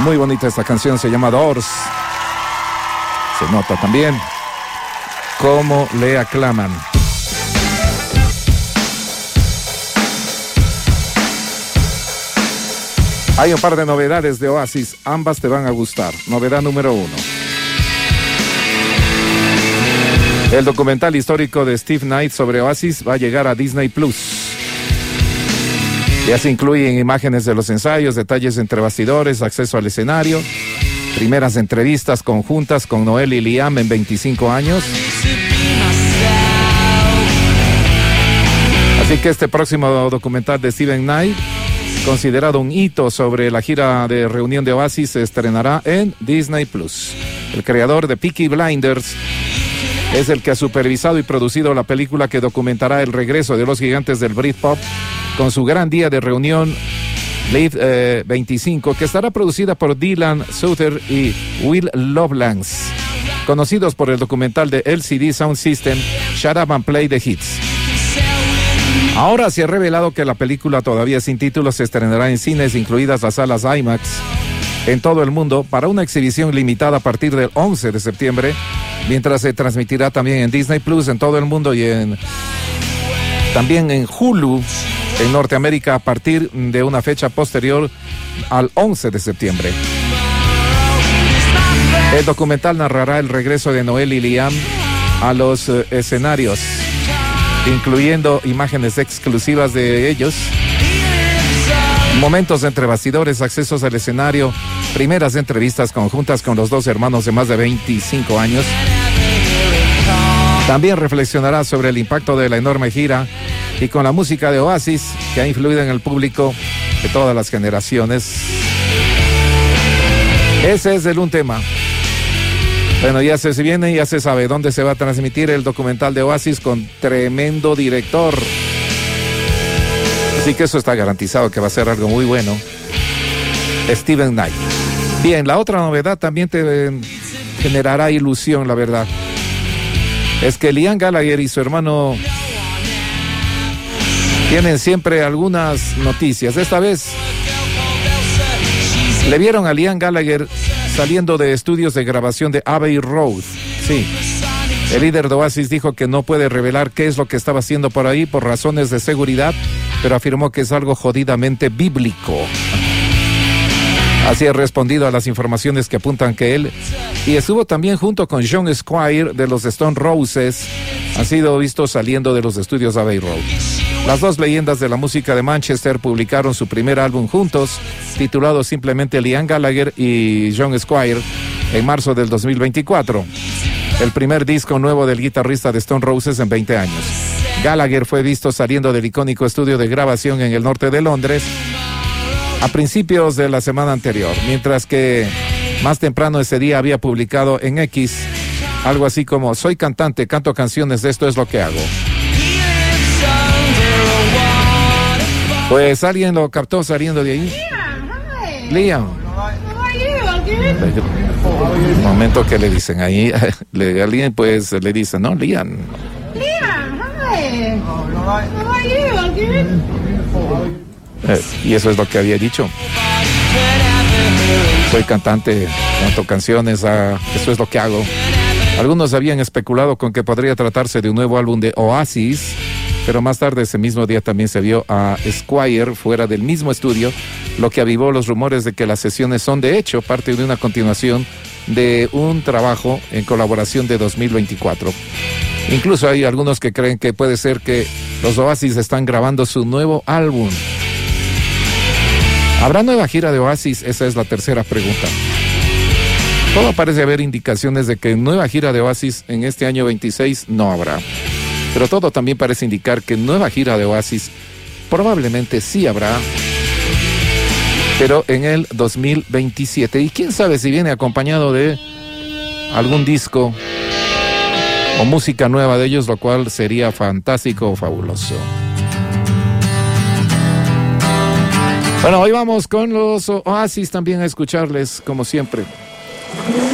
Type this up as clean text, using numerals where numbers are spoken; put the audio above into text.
Muy bonita esta canción, se llama Doors. Se nota también cómo le aclaman. Hay un par de novedades de Oasis, ambas te van a gustar. Novedad número 1. El documental histórico de Steve Knight sobre Oasis va a llegar a Disney Plus. Ya se incluyen imágenes de los ensayos, detalles entre bastidores, acceso al escenario, primeras entrevistas conjuntas con Noel y Liam en 25 años. Así que este próximo documental de Steve Knight, considerado un hito sobre la gira de reunión de Oasis, se estrenará en Disney Plus. El creador de Peaky Blinders es el que ha supervisado y producido la película que documentará el regreso de los gigantes del Britpop con su gran día de reunión Live 25, que estará producida por Dylan Souther y Will Lovelace, conocidos por el documental de LCD Sound System Shut Up and Play the Hits. Ahora se ha revelado que la película, todavía sin título, se estrenará en cines, incluidas las salas IMAX, en todo el mundo, para una exhibición limitada a partir del 11 de septiembre, mientras se transmitirá también en Disney Plus en todo el mundo y también en Hulu en Norteamérica a partir de una fecha posterior al 11 de septiembre. El documental narrará el regreso de Noel y Liam a los escenarios, incluyendo imágenes exclusivas de ellos, momentos entre bastidores, accesos al escenario, primeras entrevistas conjuntas con los dos hermanos de más de 25 años. También reflexionará sobre el impacto de la enorme gira y con la música de Oasis, que ha influido en el público de todas las generaciones. Ese es un tema. Bueno, ya se viene, ya se sabe dónde se va a transmitir el documental de Oasis con tremendo director. Así que eso está garantizado que va a ser algo muy bueno. Steve Knight. Bien, la otra novedad también te generará ilusión, la verdad. Es que Liam Gallagher y su hermano tienen siempre algunas noticias. Esta vez le vieron a Liam Gallagher saliendo de estudios de grabación de Abbey Road. Sí. El líder de Oasis dijo que no puede revelar qué es lo que estaba haciendo por ahí por razones de seguridad, pero afirmó que es algo jodidamente bíblico. Así ha respondido a las informaciones que apuntan que él, y estuvo también junto con John Squire de los Stone Roses, han sido vistos saliendo de los estudios Abbey Road. Las dos leyendas de la música de Manchester publicaron su primer álbum juntos, titulado simplemente Liam Gallagher y John Squire, en marzo del 2024. El primer disco nuevo del guitarrista de Stone Roses en 20 años. Gallagher fue visto saliendo del icónico estudio de grabación en el norte de Londres a principios de la semana anterior, mientras que más temprano ese día había publicado en X algo así como: soy cantante, canto canciones, esto es lo que hago. Pues alguien lo captó saliendo de ahí. Liam. Un momento, que le dicen ahí, alguien pues le dice, no, Liam. Y eso es lo que había dicho. Soy cantante, canto canciones, eso es lo que hago. Algunos habían especulado con que podría tratarse de un nuevo álbum de Oasis, pero más tarde ese mismo día también se vio a Squire fuera del mismo estudio, lo que avivó los rumores de que las sesiones son de hecho parte de una continuación de un trabajo en colaboración de 2024. Incluso hay algunos que creen que puede ser que los Oasis están grabando su nuevo álbum. ¿Habrá nueva gira de Oasis? Esa es la tercera pregunta. Todo parece haber indicaciones de que nueva gira de Oasis en este año 26 no habrá. Pero todo también parece indicar que nueva gira de Oasis probablemente sí habrá, pero en el 2027. Y quién sabe si viene acompañado de algún disco o música nueva de ellos, lo cual sería fantástico o fabuloso. Bueno, hoy vamos con los Oasis también a escucharles, como siempre.